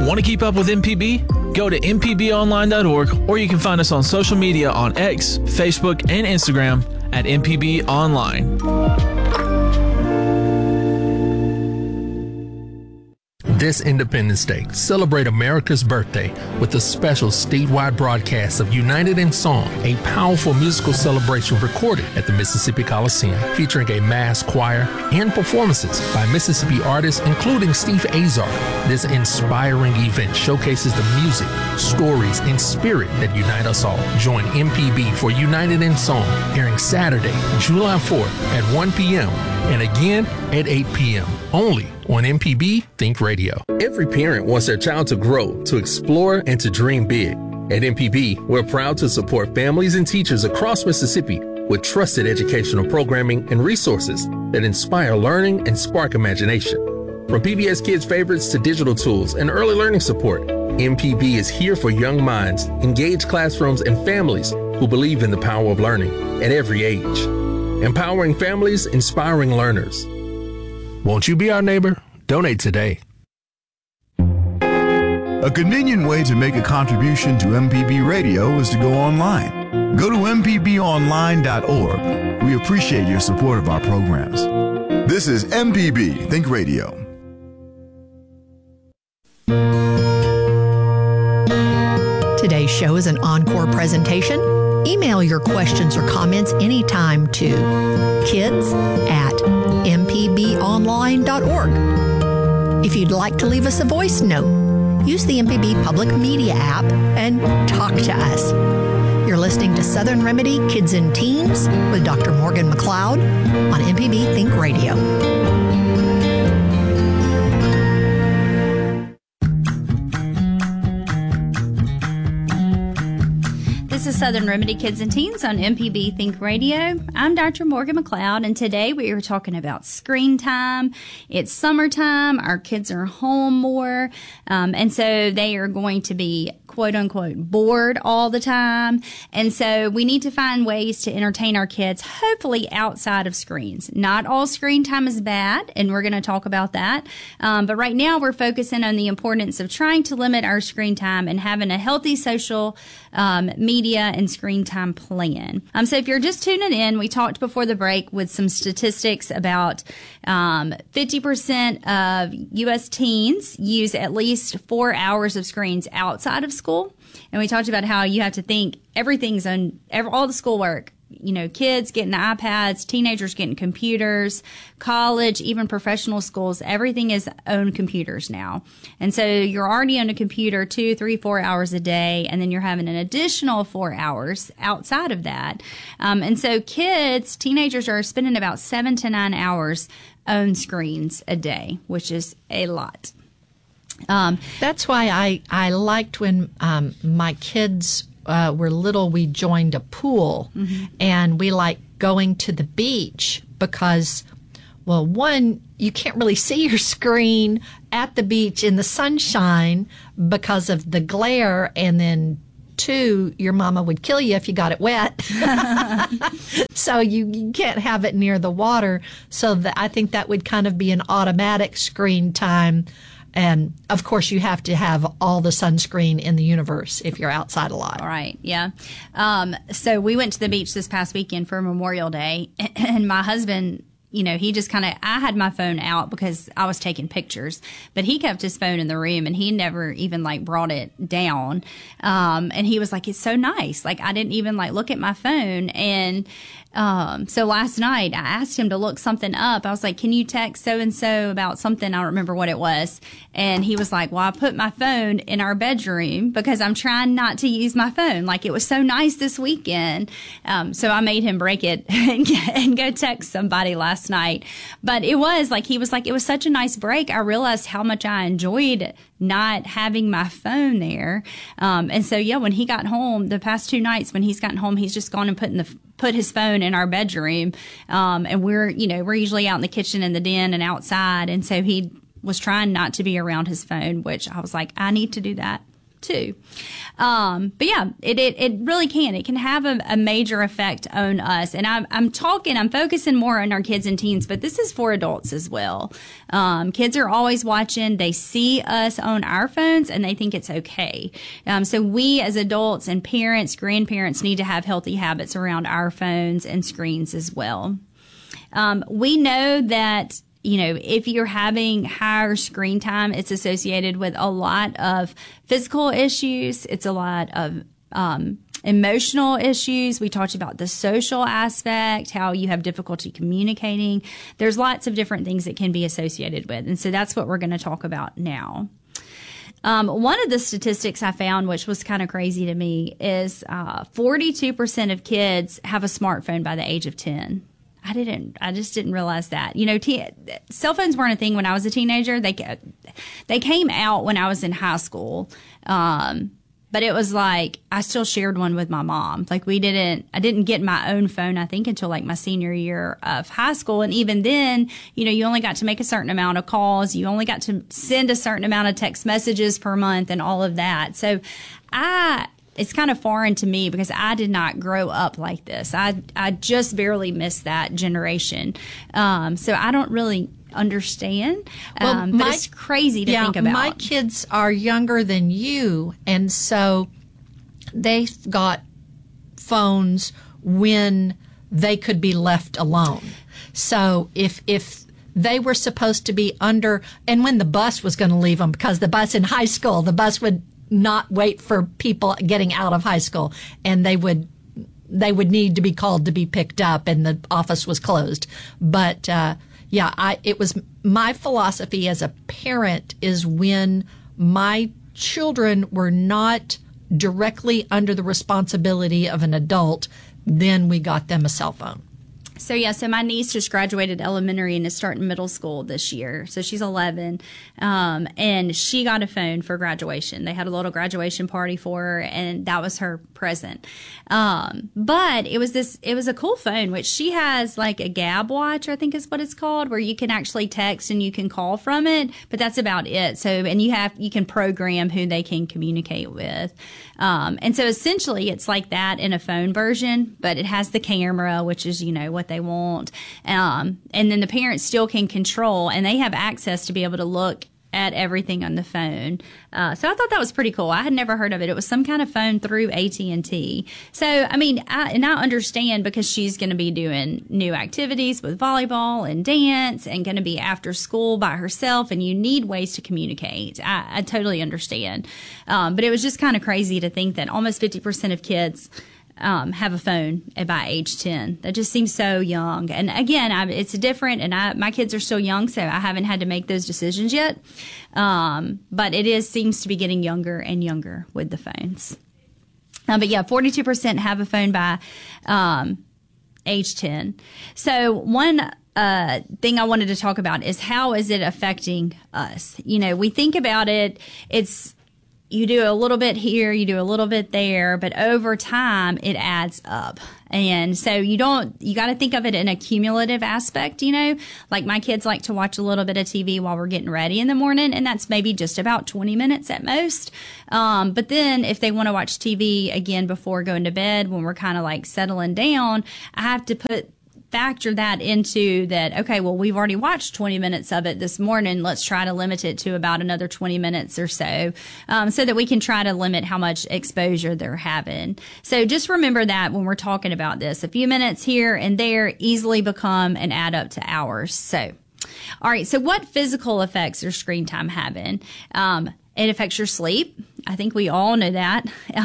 Want to keep up with MPB? Go to mpbonline.org, or you can find us on social media on X, Facebook, and Instagram at MPB Online. This Independence Day, celebrate America's birthday with a special statewide broadcast of United in Song, a powerful musical celebration recorded at the Mississippi Coliseum, featuring a mass choir and performances by Mississippi artists, including Steve Azar. This inspiring event showcases the music, stories, and spirit that unite us all. Join MPB for United in Song, airing Saturday, July 4th at 1 p.m. and again at 8 p.m. only on MPB Think Radio. Every parent wants their child to grow, to explore, and to dream big. At MPB, we're proud to support families and teachers across Mississippi with trusted educational programming and resources that inspire learning and spark imagination. From PBS Kids favorites to digital tools and early learning support, MPB is here for young minds, engaged classrooms, and families who believe in the power of learning at every age. Empowering families, inspiring learners. Won't you be our neighbor? Donate today. A convenient way to make a contribution to MPB Radio is to go online. Go to mpbonline.org. We appreciate your support of our programs. This is MPB Think Radio. Today's show is an encore presentation. Email your questions or comments anytime to kids@mpbonline.org. If you'd like to leave us a voice note, use the MPB Public Media app and talk to us. You're listening to Southern Remedy Kids and Teens with Dr. Morgan McLeod on MPB Think Radio. This is Southern Remedy Kids and Teens on MPB Think Radio. I'm Dr. Morgan McLeod, and today we are talking about screen time. It's summertime. Our kids are home more, and so they are going to be quote-unquote bored all the time. And so we need to find ways to entertain our kids, hopefully outside of screens. Not all screen time is bad, and we're going to talk about that. But right now we're focusing on the importance of trying to limit our screen time and having a healthy social media and screen time plan. So if you're just tuning in, we talked before the break with some statistics about 50% of U.S. teens use at least 4 hours of screens outside of school. And we talked about how you have to think everything's on all the schoolwork. You know, kids getting iPads, teenagers getting computers, college, even professional schools, everything is on computers now. And so you're already on a computer 2, 3, 4 hours a day, and then you're having an additional 4 hours outside of that. And so teenagers are spending about 7 to 9 hours on screens a day, which is a lot. That's why I liked when my kids were little, we joined a pool, and we like going to the beach because, well, one, you can't really see your screen at the beach in the sunshine because of the glare, and then two, your mama would kill you if you got it wet. So you can't have it near the water. So I think that would kind of be an automatic screen time. And, of course, you have to have all the sunscreen in the universe if you're outside a lot. All right, yeah. So we went to the beach this past weekend for Memorial Day, and my husband, you know, he just I had my phone out because I was taking pictures, but he kept his phone in the room, and he never even, brought it down. And he was like, it's so nice. I didn't even, look at my phone. And so last night I asked him to look something up. I was like, can you text so-and-so about something? I don't remember what it was. And he was like, well, I put my phone in our bedroom because I'm trying not to use my phone. It was so nice this weekend. So I made him break it and go text somebody last night. But it was he was like, it was such a nice break. I realized how much I enjoyed not having my phone there. And so, yeah, when he got home, the past 2 nights when he's gotten home, he's just gone and put his phone in our bedroom. And we're usually out in the kitchen and the den and outside. And so he was trying not to be around his phone, which I was like, I need to do that. too. But yeah, it really can. It can have a major effect on us. And I'm focusing more on our kids and teens, but this is for adults as well. Kids are always watching. They see us on our phones and they think it's okay. So we as adults and parents, grandparents need to have healthy habits around our phones and screens as well. We know that, if you're having higher screen time, it's associated with a lot of physical issues. It's a lot of emotional issues. We talked about the social aspect, how you have difficulty communicating. There's lots of different things that can be associated with. And so that's what we're going to talk about now. One of the statistics I found, which was kind of crazy to me, is 42% of kids have a smartphone by the age of 10. I just didn't realize that. Cell phones weren't a thing when I was a teenager. They came out when I was in high school. But it was like, I still shared one with my mom. Like I didn't get my own phone, I think, until like my senior year of high school. And even then, you only got to make a certain amount of calls. You only got to send a certain amount of text messages per month and all of that. So it's kind of foreign to me because I did not grow up like this. I just barely missed that generation. So I don't really understand. But it's crazy to think about. My kids are younger than you, and so they got phones when they could be left alone. So if they were supposed to be under, and when the bus was going to leave them, because the bus in high school, the bus would not wait for people getting out of high school, and they would need to be called to be picked up, and the office was closed. But it was my philosophy as a parent is when my children were not directly under the responsibility of an adult, then we got them a cell phone. So my niece just graduated elementary and is starting middle school this year. So she's 11, and she got a phone for graduation. They had a little graduation party for her, and that was her present. But it was a cool phone, which she has like a Gab watch, I think is what it's called, where you can actually text and you can call from it, but that's about it. So, and you can program who they can communicate with. And so essentially it's like that in a phone version, but it has the camera, which is, what they want. And then the parents still can control, and they have access to be able to look at everything on the phone. So I thought that was pretty cool. I had never heard of it. It was some kind of phone through AT&T. So, I understand because she's going to be doing new activities with volleyball and dance and going to be after school by herself, and you need ways to communicate. I totally understand. But it was just kind of crazy to think that almost 50% of kids have a phone by age 10. That just seems so young. And again, it's different, and my kids are still young, so I haven't had to make those decisions yet. But seems to be getting younger and younger with the phones. But 42% have a phone by age 10. So one thing I wanted to talk about is how is it affecting us? We think about it, you do a little bit here, you do a little bit there, but over time it adds up. And so you got to think of it in a cumulative aspect, like my kids like to watch a little bit of TV while we're getting ready in the morning, and that's maybe just about 20 minutes at most. But then if they want to watch TV again before going to bed, when we're kind of like settling down, I have to factor that into that. Okay, well, we've already watched 20 minutes of it this morning. Let's try to limit it to about another 20 minutes or so that we can try to limit how much exposure they're having. So just remember that when we're talking about this, a few minutes here and there easily become and add up to hours. So, all right. So what physical effects are screen time having? It affects your sleep. I think we all know that.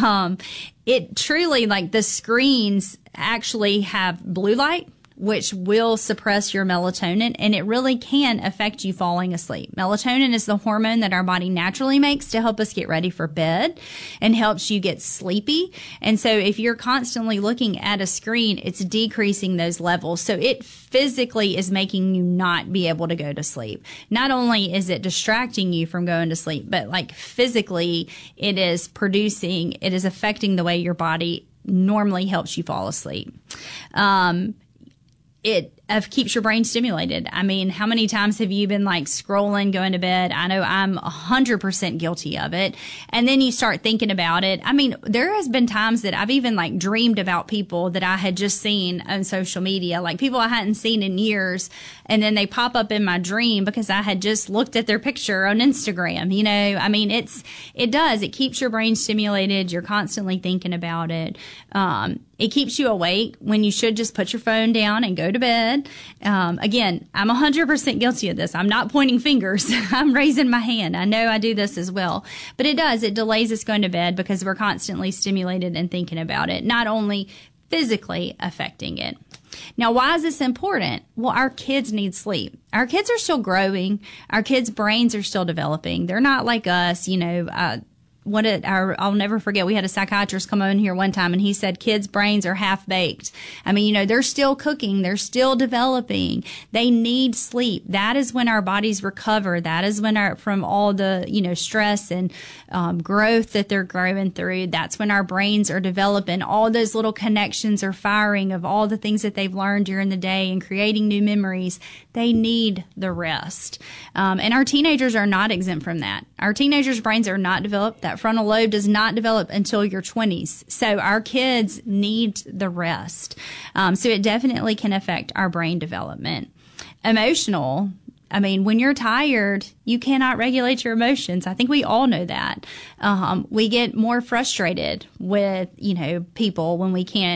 It truly, like the screens actually have blue light, which will suppress your melatonin, and it really can affect you falling asleep. Melatonin is the hormone that our body naturally makes to help us get ready for bed and helps you get sleepy. And so if you're constantly looking at a screen, it's decreasing those levels. So it physically is making you not be able to go to sleep. Not only is it distracting you from going to sleep, but like physically it is affecting the way your body normally helps you fall asleep. It keeps your brain stimulated. I mean, how many times have you been like scrolling, going to bed? I know I'm 100% guilty of it. And then you start thinking about it. I mean, there has been times that I've even like dreamed about people that I had just seen on social media, like people I hadn't seen in years. And then they pop up in my dream because I had just looked at their picture on Instagram. You know, I mean, it keeps your brain stimulated. You're constantly thinking about it. It keeps you awake when you should just put your phone down and go to bed. Again, I'm 100% guilty of this. I'm not pointing fingers. I'm raising my hand. I know I do this as well. But it does. It delays us going to bed because we're constantly stimulated and thinking about it, not only physically affecting it. Now, why is this important? Well, our kids need sleep. Our kids are still growing. Our kids' brains are still developing. They're not like us, you know. I'll never forget, we had a psychiatrist come on here one time and he said kids' brains are half baked. I mean, you know, they're still cooking. They're still developing. They need sleep. That is when our bodies recover. That is when from all the, you know, stress and growth that they're growing through. That's when our brains are developing. All those little connections are firing of all the things that they've learned during the day and creating new memories. They need the rest. And our teenagers are not exempt from that. Our teenagers' brains are not developed. That frontal lobe does not develop until your 20s. So our kids need the rest. So it definitely can affect our brain development. Emotional. I mean, when you're tired, you cannot regulate your emotions. I think we all know that. We get more frustrated with, you know, people when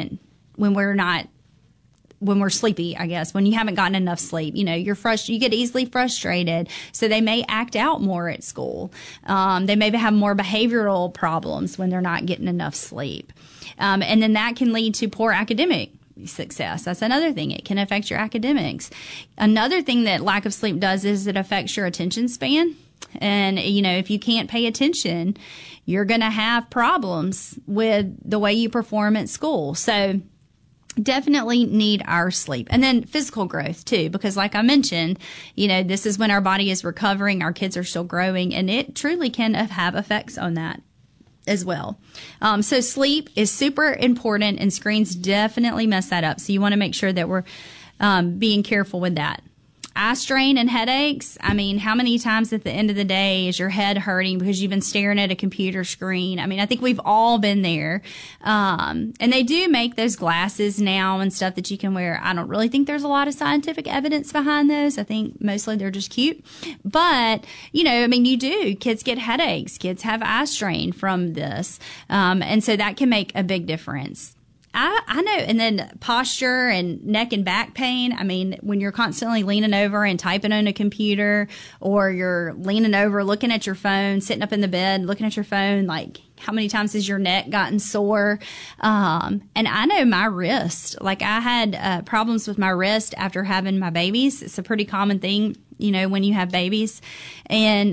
we're sleepy, I guess, when you haven't gotten enough sleep. You know, you get easily frustrated. So they may act out more at school. They maybe have more behavioral problems when they're not getting enough sleep. And then that can lead to poor academic success. That's another thing. It can affect your academics. Another thing that lack of sleep does is it affects your attention span. And, you know, if you can't pay attention, you're going to have problems with the way you perform at school. So definitely need our sleep. And then physical growth too, because like I mentioned, you know, this is when our body is recovering, our kids are still growing, and it truly can have effects on that as well. So sleep is super important, and screens definitely mess that up. So you want to make sure that we're being careful with that. Eye strain and headaches. I mean, how many times at the end of the day is your head hurting because you've been staring at a computer screen? I mean, I think we've all been there. And they do make those glasses now and stuff that you can wear. I don't really think there's a lot of scientific evidence behind those. I think mostly they're just cute. But, you know, I mean, kids get headaches. Kids have eye strain from this. And so that can make a big difference. I know. And then posture and neck and back pain. I mean, when you're constantly leaning over and typing on a computer, or you're leaning over, looking at your phone, sitting up in the bed, looking at your phone, like how many times has your neck gotten sore? And I know my wrist, like I had problems with my wrist after having my babies. It's a pretty common thing, you know, when you have babies. And,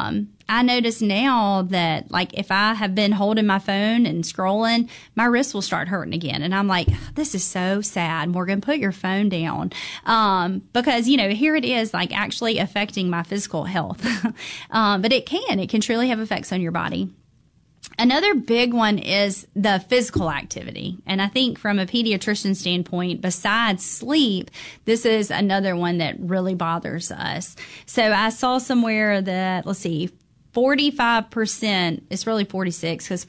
I notice now that, like, if I have been holding my phone and scrolling, my wrist will start hurting again. And I'm like, this is so sad. Morgan, put your phone down. Because, you know, here it is, like, actually affecting my physical health. But it can truly have effects on your body. Another big one is the physical activity. And I think from a pediatrician standpoint, besides sleep, this is another one that really bothers us. So I saw somewhere that, 45%, it's really 46, because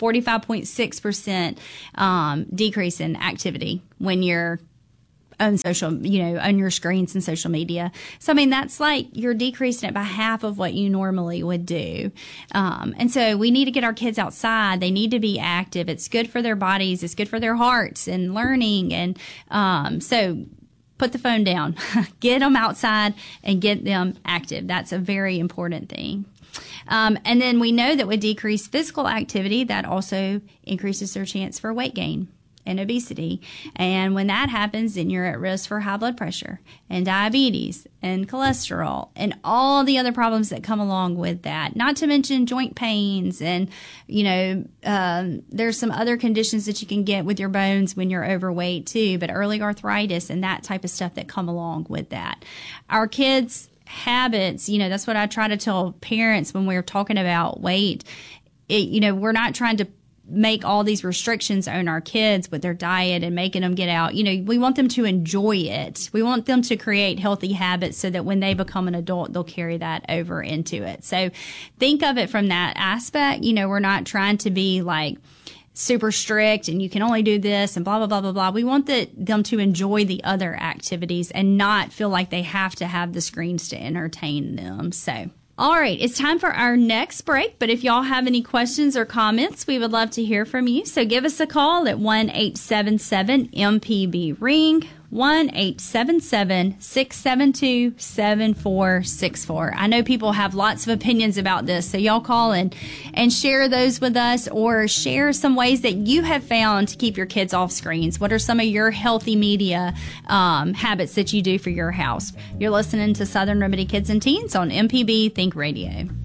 45.6% decrease in activity when you're on on your screens and social media. So, I mean, that's like you're decreasing it by half of what you normally would do. And so we need to get our kids outside. They need to be active. It's good for their bodies. It's good for their hearts and learning. And so put the phone down, get them outside and get them active. That's a very important thing. And then we know that with decreased physical activity, that also increases their chance for weight gain and obesity. And when that happens, then you're at risk for high blood pressure and diabetes and cholesterol and all the other problems that come along with that. Not to mention joint pains and, you know, there's some other conditions that you can get with your bones when you're overweight too, but early arthritis and that type of stuff that come along with that. Our kids' habits, you know, that's what I try to tell parents when we're talking about weight. We're not trying to make all these restrictions on our kids with their diet and making them get out. We want them to enjoy it. We want them to create healthy habits so that when they become an adult, they'll carry that over into it. So think of it from that aspect. We're not trying to be like super strict and you can only do this and blah, blah, blah, blah, blah. We want them to enjoy the other activities and not feel like they have to have the screens to entertain them. So, all right, it's time for our next break. But if y'all have any questions or comments, we would love to hear from you. So give us a call at 1-877-MPB-RING, 1-877-672-7464. I know people have lots of opinions about this, so y'all call and share those with us, or share some ways that you have found to keep your kids off screens. What are some of your healthy media habits that you do for your house? You're listening to Southern Remedy Kids and Teens on MPB Think Radio.